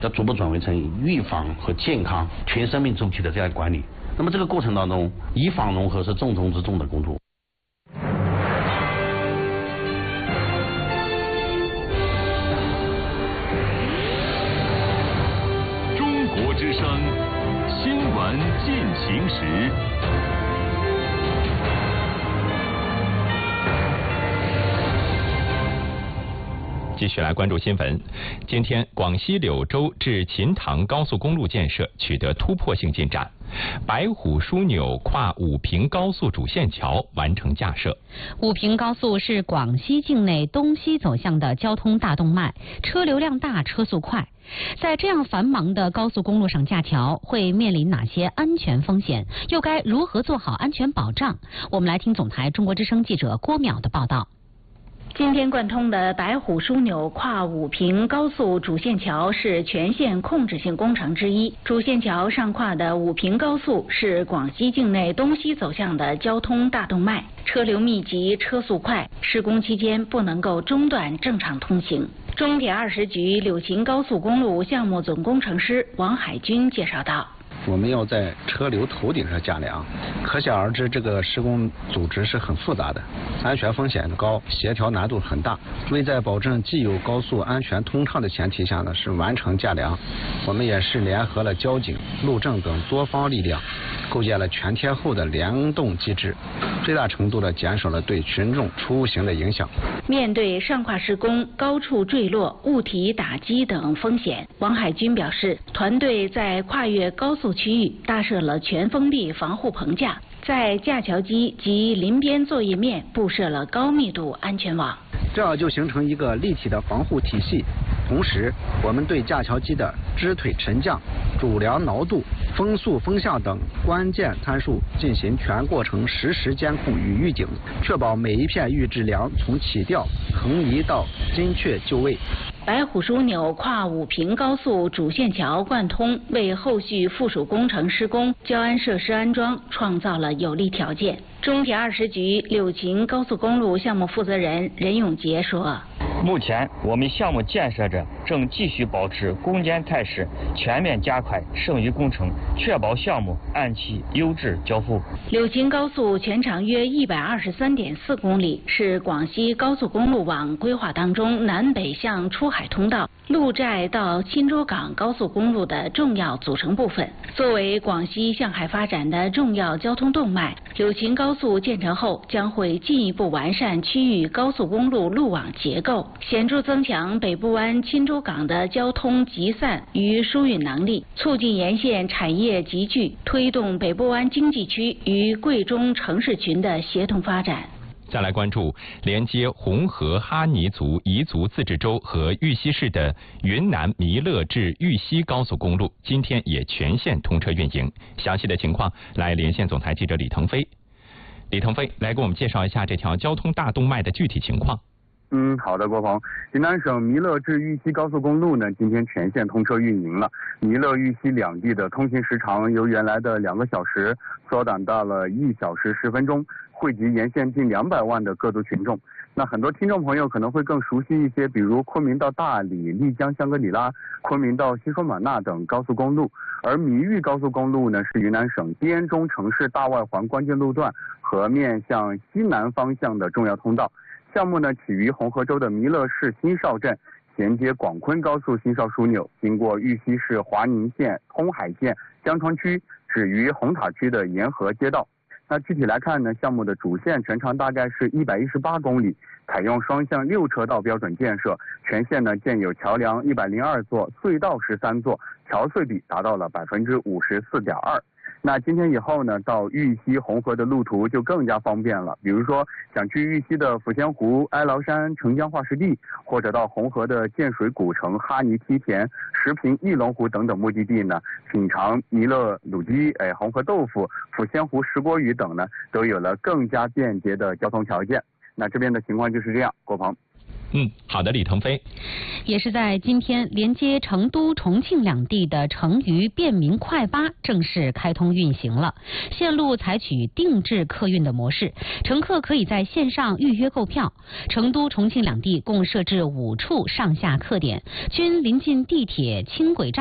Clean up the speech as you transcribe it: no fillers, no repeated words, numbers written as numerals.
要逐步转为成预防和健康全生命周期的这样管理。那么这个过程当中，以防融合是重中之重的工作。 中国之声，新闻进行时。 继续来关注新闻。今天，广西柳州至秦塘高速公路建设取得突破性进展，白虎枢纽跨武平高速主线桥完成架设。 武平高速是广西境内东西走向的交通大动脉，车流量大，车速快。在这样繁忙的高速公路上架桥，会面临哪些安全风险？又该如何做好安全保障？我们来听总台中国之声记者郭淼的报道。 今天贯通的白虎枢纽跨武平高速主线桥是全线控制性工程之一。主线桥上跨的武平高速是广西境内东西走向的交通大动脉，车流密集，车速快，施工期间不能够中断正常通行。中铁20局柳秦高速公路项目总工程师王海军介绍道。 我们要在车流头顶上架梁，可想而知，这个施工组织是很复杂的，安全风险高，协调难度很大。为在保证既有高速安全通畅的前提下呢，是完成架梁，我们也是联合了交警、路政等多方力量，构建了全天候的联动机制，最大程度地减少了对群众出行的影响。 面对上跨施工、高处坠落、物体打击等风险，王海军表示，团队在跨越高速区域搭设了全封闭防护棚架，在架桥基及临边作业面布设了高密度安全网， 这样就形成一个立体的防护体系。同时，我们对架桥基的支腿沉降、主梁挠度、风速、风向等关键参数进行全过程实时监控与预警，确保每一片预制梁从起吊、横移到精确就位。 白虎枢纽跨武平高速主线桥贯通，为后续附属工程施工、交安设施安装创造了有利条件。中铁20局柳秦高速公路项目负责人任永杰说：“ 目前我们项目建设者正继续保持攻坚态势，全面加快剩余工程，确保项目按期优质交付。” 柳秦高速全长约123.4公里，是广西高速公路网规划当中南北向出海通道、陆寨到钦州港高速公路的重要组成部分。作为广西向海发展的重要交通动脉，柳秦高速建成后将会进一步完善区域高速公路路网结构，显著增强北部湾钦州港的交通集散与疏运能力，促进沿线产业集聚，推动北部湾经济区与贵中城市群的协同发展。 再来关注连接红河哈尼族彝族自治州和玉溪市的云南弥勒至玉溪高速公路，今天也全线通车运营。详细的情况来连线总台记者李腾飞。李腾飞来给我们介绍一下这条交通大动脉的具体情况。 好的，郭鹏。云南省弥勒至玉溪高速公路呢，今天全线通车运营了。弥勒、玉溪两地的通行时长由原来的2个小时缩短到了1小时10分钟，汇集沿线近200万的各族群众。那很多听众朋友可能会更熟悉一些，比如昆明到大理、丽江香格里拉、昆明到西双版纳等高速公路。而弥玉高速公路呢，是云南省滇中城市大外环关键路段和面向西南方向的重要通道。项目呢起于红河州的弥勒市新邵镇，衔接广昆高速新邵枢纽，经过玉溪市华宁县、通海县、江川区，止于红塔区的沿河街道。那具体来看呢，项目的主线全长大概是118公里，采用双向6车道标准建设，全线呢建有桥梁102座、隧道13座，桥隧比达到了54.2%。那今天以后呢，到玉溪红河的路途就更加方便了。比如说，想去玉溪的抚仙湖、哀牢山、澄江化石地，或者到红河的建水古城、哈尼梯田、石屏翼龙湖等等目的地呢，品尝弥勒卤鸡、红河豆腐、抚仙湖石锅鱼等呢，都有了更加便捷的交通条件。那这边的情况就是这样，郭鹏。 好的，李腾飞。 也是在今天，连接成都、重庆两地的成渝便民快巴正式开通运行了。线路采取定制客运的模式，乘客可以在线上预约购票。成都、重庆两地共设置5处上下客点，均临近地铁、轻轨站。